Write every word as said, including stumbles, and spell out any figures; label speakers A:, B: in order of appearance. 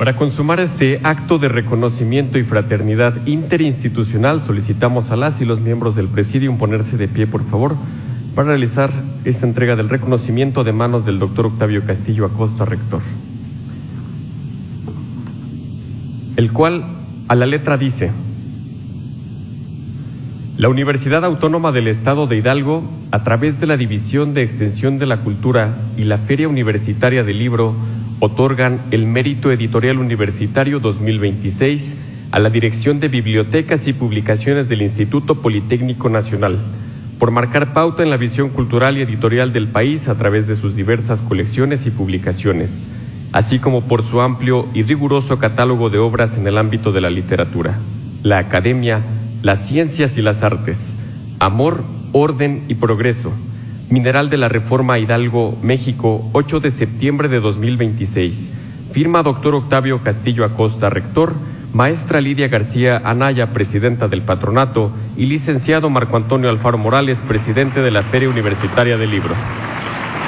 A: Para consumar este acto de reconocimiento y fraternidad interinstitucional, solicitamos a las y los miembros del Presidium ponerse de pie, por favor, para realizar esta entrega del reconocimiento de manos del doctor Octavio Castillo Acosta, rector. El cual, a la letra, dice: la Universidad Autónoma del Estado de Hidalgo, a través de la División de Extensión de la Cultura y la Feria Universitaria del Libro, otorgan el Mérito Editorial Universitario dos mil veintiséis a la Dirección de Bibliotecas y Publicaciones del Instituto Politécnico Nacional, por marcar pauta en la visión cultural y editorial del país a través de sus diversas colecciones y publicaciones, así como por su amplio y riguroso catálogo de obras en el ámbito de la literatura, la academia, las ciencias y las artes, amor, orden y progreso. Mineral de la Reforma, Hidalgo, México, ocho de septiembre de dos mil veintiséis. Firma doctor Octavio Castillo Acosta, rector, maestra Lidia García Anaya, presidenta del patronato, y licenciado Marco Antonio Alfaro Morales, presidente de la Feria Universitaria del Libro.